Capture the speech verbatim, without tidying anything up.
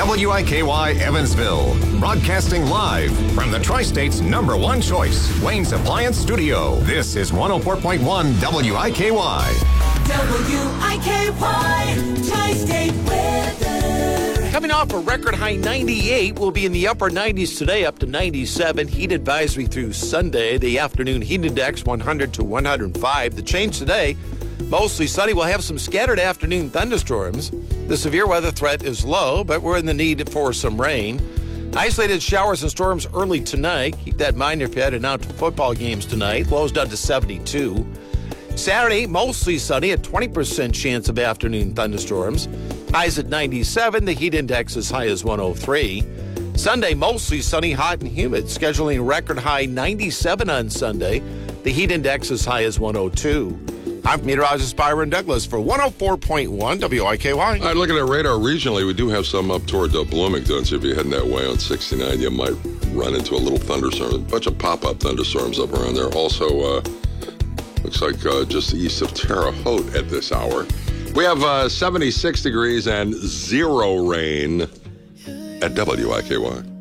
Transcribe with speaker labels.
Speaker 1: W I K Y Evansville, broadcasting live from the Tri-State's number one choice, Wayne's Appliance Studio. This is one oh four point one W I K Y.
Speaker 2: W I K Y, Tri-State weather.
Speaker 3: Coming off a record high ninety-eight, we'll be in the upper nineties today, up to ninety-seven. Heat advisory through Sunday. The afternoon heat index one hundred to one hundred five. The change today, mostly sunny. We'll have some scattered afternoon thunderstorms. The severe weather threat is low, but we're in the need for some rain. Isolated showers and storms early tonight. Keep that in mind if you're heading out to football games tonight. Lows down to seventy-two. Saturday, mostly sunny, a twenty percent chance of afternoon thunderstorms. Highs at ninety-seven. The heat index as high as one oh three. Sunday, mostly sunny, hot and humid. Scheduling record high ninety-seven on Sunday. The heat index as high as one oh two. I'm meteorologist Byron Douglas for one oh four point one W I K Y.
Speaker 4: All right, looking at radar regionally, we do have some up toward uh, Bloomington, so if you're heading that way on sixty-nine, you might run into a little thunderstorm, a bunch of pop-up thunderstorms up around there. Also, uh, looks like uh, just east of Terre Haute at this hour. We have uh, seventy-six degrees and zero rain at W I K Y.